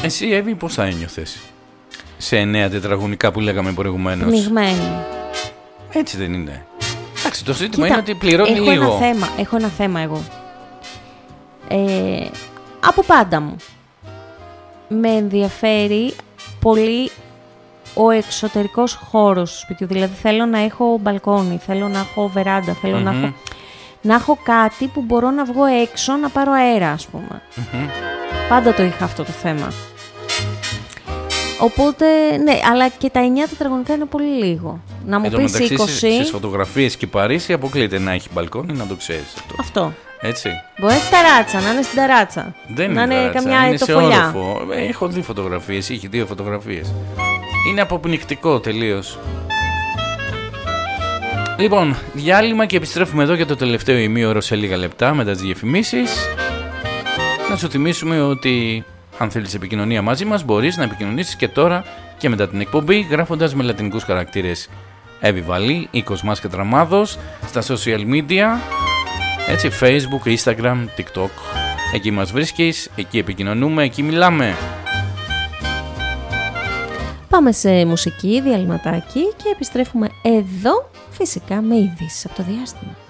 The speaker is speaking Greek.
Εσύ, Εύη, πώς θα ένιωθες σε 9 τετραγωνικά που λέγαμε προηγουμένως? Πνιγμένη. Έτσι δεν είναι? Εντάξει, το ζήτημα είναι ότι πληρώνει λίγο. Έχω ένα θέμα εγώ. Από πάντα μου με ενδιαφέρει πολύ ο εξωτερικός χώρος του σπιτιού. Δηλαδή θέλω να έχω μπαλκόνι, θέλω να έχω βεράντα, θέλω να έχω κάτι που μπορώ να βγω έξω να πάρω αέρα, ας πούμε. Πάντα το είχα αυτό το θέμα. Οπότε, ναι, αλλά και τα 9 τετραγωνικά είναι πολύ λίγο. Να μου πεις 20. Στις φωτογραφίες και Παρίσι αποκλείται να έχει μπαλκόνι, να το ξέρεις αυτό. Έτσι. Μπορεί να έχει ταράτσα, να είναι στην ταράτσα. Δεν να είναι ταράτσα, καμιά είναι σε ετοφολιά. όροφο. Έχω δει φωτογραφίες, είχε 2 φωτογραφίες. Είναι αποπνικτικό τελείως. Λοιπόν, διάλειμμα και επιστρέφουμε εδώ για το τελευταίο ημίωρο σε λίγα λεπτά μετά τις διαφημίσεις. Να σου θυμίσουμε ότι αν θέλεις επικοινωνία μαζί μας, μπορείς να επικοινωνήσεις και τώρα και μετά την εκπομπή, γράφοντας με λατινικούς χαρακτήρες Εύη Βαλή ή Κοσμάς Κατραμάδος στα social media, έτσι, Facebook, Instagram, TikTok. Εκεί μας βρίσκεις, εκεί επικοινωνούμε, εκεί μιλάμε. Πάμε σε μουσική, διαλυματάκι και επιστρέφουμε εδώ φυσικά με ειδήσεις από το διάστημα.